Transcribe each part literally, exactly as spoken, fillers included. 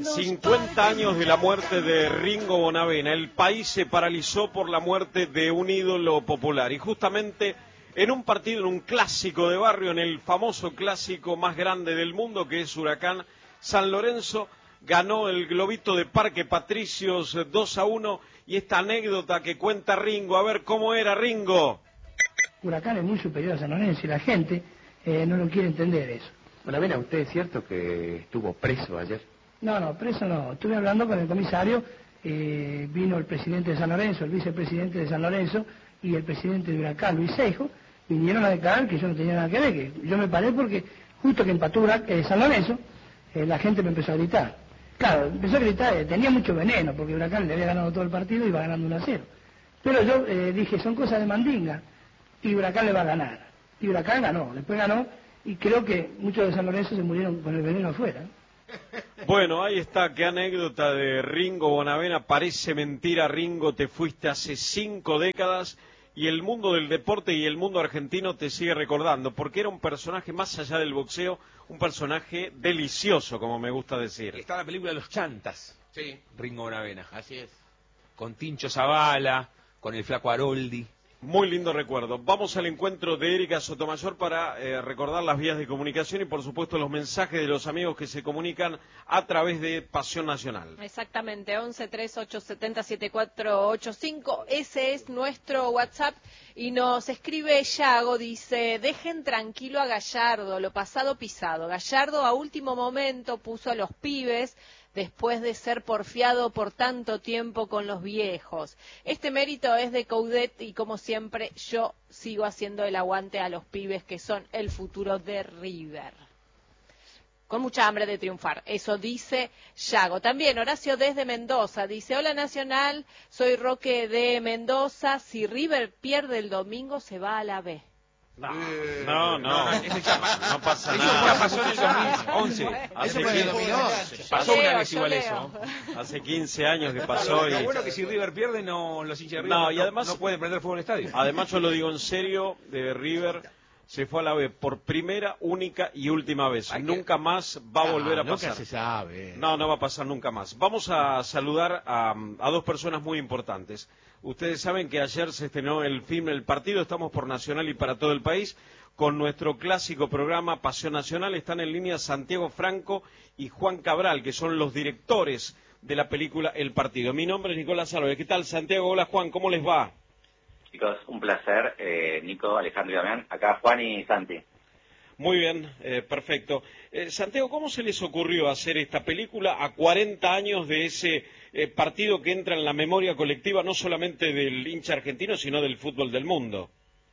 cincuenta años de la muerte de Ringo Bonavena. El país se paralizó por la muerte de un ídolo popular. Y justamente en un partido, en un clásico de barrio, en el famoso clásico más grande del mundo, que es Huracán San Lorenzo, ganó el globito de Parque Patricios dos a uno. Y esta anécdota que cuenta Ringo, a ver cómo era, Ringo. Huracán es muy superior a San Lorenzo y la gente eh, no lo quiere entender eso. Bonavena, ¿usted es cierto que estuvo preso ayer? No, no, preso no. Estuve hablando con el comisario, eh, vino el presidente de San Lorenzo, el vicepresidente de San Lorenzo y el presidente de Huracán, Luis Seijo, vinieron a declarar que yo no tenía nada que ver, que yo me paré porque justo que empató eh, San Lorenzo, eh, la gente me empezó a gritar. Claro, empezó a gritar, eh, tenía mucho veneno, porque Huracán le había ganado todo el partido y iba ganando uno a cero. Pero yo eh, dije, son cosas de mandinga, y Huracán le va a ganar. Y Huracán ganó, después ganó, y creo que muchos de San Lorenzo se murieron con el veneno afuera. Bueno, ahí está, qué anécdota de Ringo Bonavena. Parece mentira, Ringo, te fuiste hace cinco décadas y el mundo del deporte y el mundo argentino te sigue recordando, porque era un personaje más allá del boxeo, un personaje delicioso, como me gusta decir. Está la película Los Chantas, Sí, Ringo Bonavena, así es. con Tincho Zavala, con el Flaco Aroldi. Muy lindo recuerdo. Vamos al encuentro de Erika Sotomayor para eh, recordar las vías de comunicación y por supuesto los mensajes de los amigos que se comunican a través de Pasión Nacional. Exactamente, once tres ocho siete cero siete cuatro ocho cinco, ese es nuestro WhatsApp y nos escribe Yago, dice, dejen tranquilo a Gallardo, lo pasado pisado. Gallardo a último momento puso a los pibes después de ser porfiado por tanto tiempo con los viejos. Este mérito es de Coudet y como siempre yo sigo haciendo el aguante a los pibes que son el futuro de River. Con mucha hambre de triunfar, eso dice Yago. También Horacio desde Mendoza dice, hola Nacional, soy Roque de Mendoza, si River pierde el domingo se va a la B. No, no, no, no, Eso ya, no pasa eso nada. ya pasó en el dos mil once. Hace Eso fue en el dos mil once. Pasó Leo, una vez yo igual leo. eso. Hace quince años que pasó. Lo Y... bueno es que si River pierde, no, los hinchas de River No, no, y además- no pueden prender fuego en el estadio. Además yo lo digo en serio, de River se fue a la B por primera, única y última vez. Hay que- Nunca más va a volver a nunca pasar. se sabe. No, no va a pasar nunca más. Vamos a saludar a, a dos personas muy importantes. Ustedes saben que ayer se estrenó el film El Partido, estamos por Nacional y para todo el país, con nuestro clásico programa Pasión Nacional. Están en línea Santiago Franco y Juan Cabral, que son los directores de la película El Partido. Mi nombre es Nicolás Álvarez. ¿Qué tal, Santiago? Hola, Juan, ¿cómo les va? Chicos, un placer. Eh, Nico, Alejandro y Damián. Acá Juan y Santi. Muy bien, eh, perfecto. Eh, Santiago, ¿cómo se les ocurrió hacer esta película a cuarenta años de ese eh, partido que entra en la memoria colectiva no solamente del hincha argentino, sino del fútbol del mundo?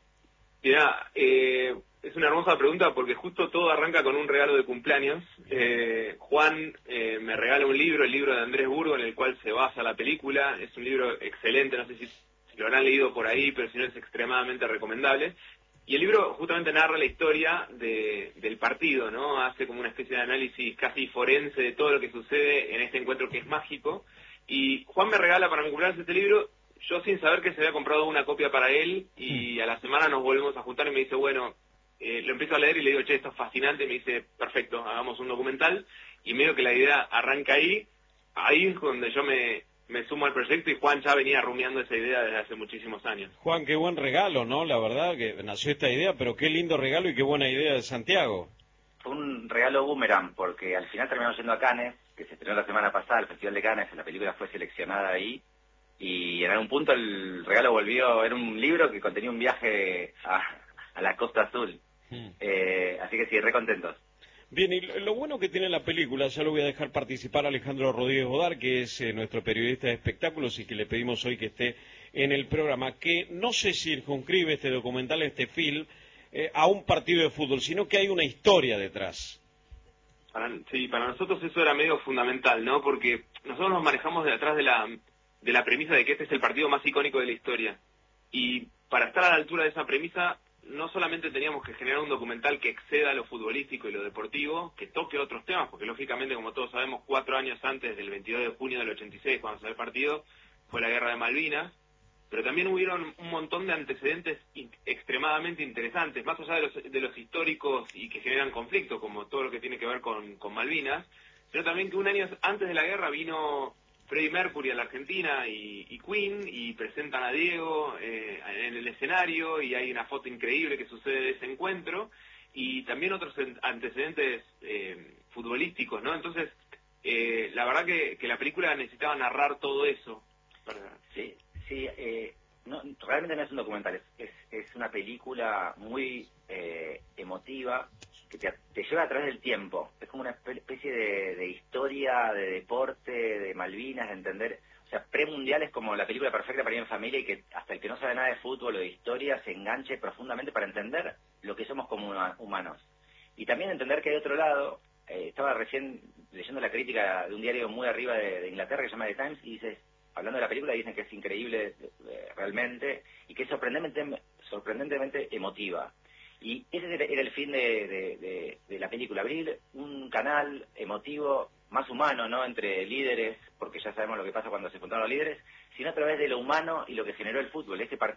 Mirá, eh, es una hermosa pregunta porque justo todo arranca con un regalo de cumpleaños. Eh, Juan eh, me regala un libro, el libro de Andrés Burgo, en el cual se basa la película. Es un libro excelente, no sé si, si lo habrán leído por ahí, pero si no es extremadamente recomendable. Y el libro justamente narra la historia de, del partido, ¿no? Hace como una especie de análisis casi forense de todo lo que sucede en este encuentro que es mágico. Y Juan me regala para mi cumpleaños este libro, yo sin saber que se había comprado una copia para él, y a la semana nos volvemos a juntar y me dice, bueno, eh, lo empiezo a leer y le digo, che, esto es fascinante, y me dice, perfecto, hagamos un documental, y medio que la idea arranca ahí, ahí es donde yo me, me sumo al proyecto, y Juan ya venía rumiando esa idea desde hace muchísimos años. Juan, qué buen regalo, ¿no? La verdad que nació esta idea, pero qué lindo regalo y qué buena idea de Santiago. Fue un regalo boomerang, porque al final terminamos yendo a Cannes, que se estrenó la semana pasada, el Festival de Cannes, la película fue seleccionada ahí, y en algún punto el regalo volvió, era un libro que contenía un viaje a, a la Costa Azul. Hmm. Eh, así que sí, re contentos. Bien, y lo bueno que tiene la película, ya lo voy a dejar participar a Alejandro Rodríguez Bodar, que es eh, nuestro periodista de espectáculos y que le pedimos hoy que esté en el programa, que no se circunscribe este documental, este film, eh, a un partido de fútbol, sino que hay una historia detrás. Para, sí, para nosotros eso era medio fundamental, ¿no? Porque nosotros nos manejamos de atrás de la... de la premisa de que este es el partido más icónico de la historia. Y para estar a la altura de esa premisa, no solamente teníamos que generar un documental que exceda lo futbolístico y lo deportivo, que toque otros temas, porque lógicamente, como todos sabemos, cuatro años antes del veintidós de junio del ochenta y seis, cuando se dio el partido, fue la guerra de Malvinas, pero también hubieron un montón de antecedentes in- extremadamente interesantes, más allá de los, de los históricos y que generan conflicto, como todo lo que tiene que ver con, con Malvinas. sino también que un año antes de la guerra vino Freddie Mercury a la Argentina y, y Queen, y presentan a Diego eh, en el escenario, y hay una foto increíble que sucede de ese encuentro, y también otros antecedentes eh, futbolísticos, ¿no? Entonces, eh, la verdad que, que la película necesitaba narrar todo eso. Para... Sí, sí, eh, no, realmente no es un documental, es, es, es una película muy eh, emotiva, que te, te lleva a través del tiempo. Es como una especie de, de historia, de deporte, de Malvinas, de entender... O sea, premundial es como la película perfecta para ir en familia, y que hasta el que no sabe nada de fútbol o de historia se enganche profundamente para entender lo que somos como humanos. Y también entender que hay otro lado. Eh, estaba recién leyendo la crítica de un diario muy arriba de, de Inglaterra que se llama The Times, y dice, hablando de la película, dicen que es increíble eh, realmente, y que es sorprendentemente, sorprendentemente emotiva. Y ese era el fin de, de, de, de la película, abrir un canal emotivo más humano, ¿no?, entre líderes, porque ya sabemos lo que pasa cuando se juntaron los líderes, sino a través de lo humano y lo que generó el fútbol. Este partido